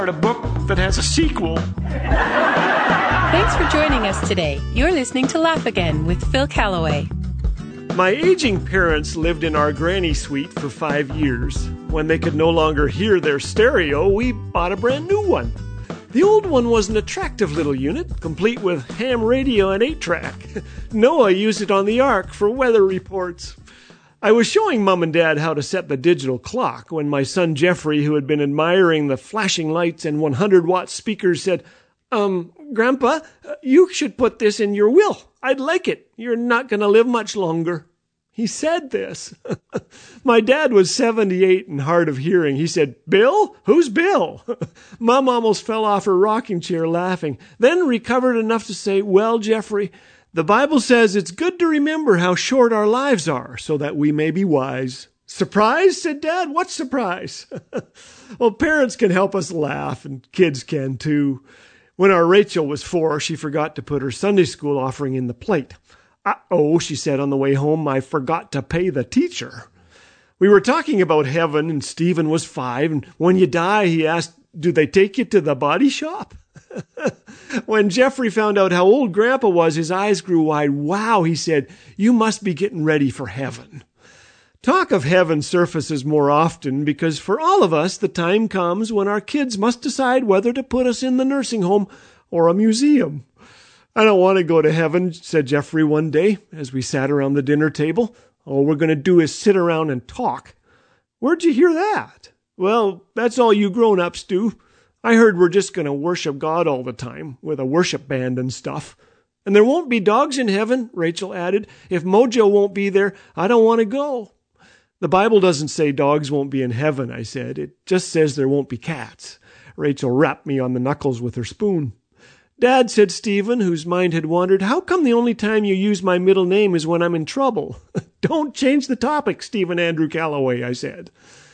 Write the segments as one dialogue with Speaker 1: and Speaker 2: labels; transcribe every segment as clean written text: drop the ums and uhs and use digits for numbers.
Speaker 1: A book that has a sequel.
Speaker 2: Thanks for joining us today. You're listening to Laugh Again with Phil Callaway.
Speaker 1: My aging parents lived in our granny suite for 5 years. When they could no longer hear their stereo, we bought a brand new one. The old one was an attractive little unit, complete with ham radio and 8-track. Noah used it on the Ark for weather reports. I was showing Mom and Dad how to set the digital clock when my son Jeffrey, who had been admiring the flashing lights and 100-watt speakers, said, Grandpa, you should put this in your will. I'd like it. You're not going to live much longer. He said this. My dad was 78 and hard of hearing. He said, Bill? Who's Bill? Mom almost fell off her rocking chair laughing, then recovered enough to say, well, Jeffrey, the Bible says it's good to remember how short our lives are so that we may be wise. Surprise? Said Dad. What surprise? Well, parents can help us laugh, and kids can too. When our Rachel was 4, she forgot to put her Sunday school offering in the plate. Uh-oh, she said on the way home, I forgot to pay the teacher. We were talking about heaven, and Stephen was 5, and when you die, he asked, do they take you to the body shop? When Jeffrey found out how old Grandpa was, his eyes grew wide. Wow, he said, you must be getting ready for heaven. Talk of heaven surfaces more often because for all of us, the time comes when our kids must decide whether to put us in the nursing home or a museum. I don't want to go to heaven, said Jeffrey one day as we sat around the dinner table. All we're going to do is sit around and talk. Where'd you hear that? Well, that's all you grown-ups do. I heard we're just going to worship God all the time with a worship band and stuff. And there won't be dogs in heaven, Rachel added. If Mojo won't be there, I don't want to go. The Bible doesn't say dogs won't be in heaven, I said. It just says there won't be cats. Rachel rapped me on the knuckles with her spoon. Dad, said Stephen, whose mind had wandered, how come the only time you use my middle name is when I'm in trouble? Don't change the topic, Stephen Andrew Callaway, I said.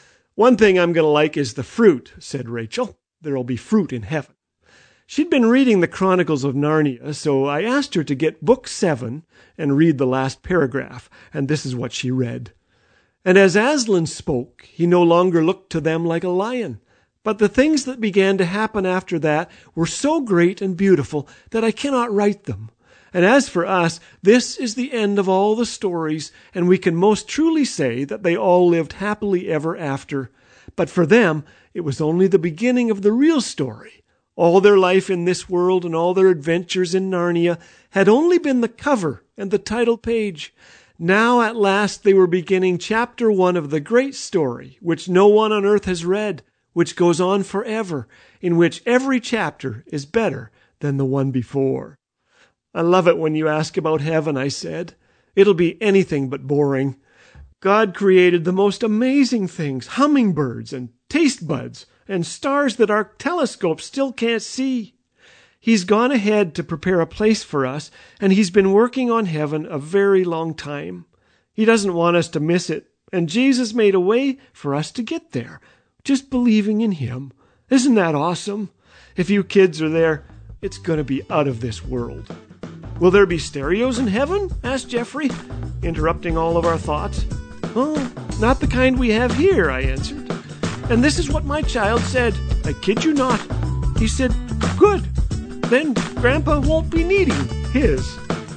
Speaker 1: One thing I'm going to like is the fruit, said Rachel. There'll be fruit in heaven. She'd been reading the Chronicles of Narnia, so I asked her to get book 7 and read the last paragraph, and this is what she read. And as Aslan spoke, he no longer looked to them like a lion. But the things that began to happen after that were so great and beautiful that I cannot write them. And as for us, this is the end of all the stories, and we can most truly say that they all lived happily ever after. But for them, it was only the beginning of the real story. All their life in this world and all their adventures in Narnia had only been the cover and the title page. Now at last they were beginning chapter 1 of the great story, which no one on earth has read, which goes on forever, in which every chapter is better than the one before. I love it when you ask about heaven, I said. It'll be anything but boring. God created the most amazing things, hummingbirds and taste buds and stars that our telescopes still can't see. He's gone ahead to prepare a place for us, and he's been working on heaven a very long time. He doesn't want us to miss it, and Jesus made a way for us to get there, just believing in him. Isn't that awesome? If you kids are there, it's going to be out of this world. Will there be stereos in heaven? Asked Jeffrey, interrupting all of our thoughts. Oh, not the kind we have here, I answered. And this is what my child said. I kid you not. He said, good. Then Grandpa won't be needing his.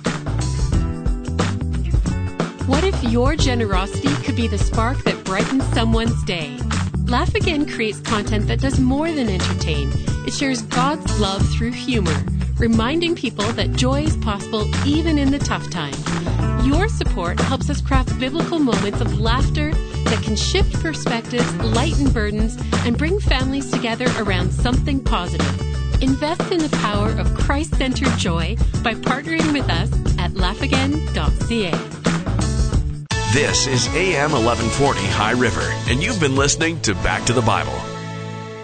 Speaker 2: What if your generosity could be the spark that brightens someone's day? Laugh Again creates content that does more than entertain. It shares God's love through humor, reminding people that joy is possible even in the tough times. Your support helps us craft biblical moments of laughter that can shift perspectives, lighten burdens, and bring families together around something positive. Invest in the power of Christ-centered joy by partnering with us at laughagain.ca.
Speaker 3: This is AM 1140 High River, and you've been listening to Back to the Bible.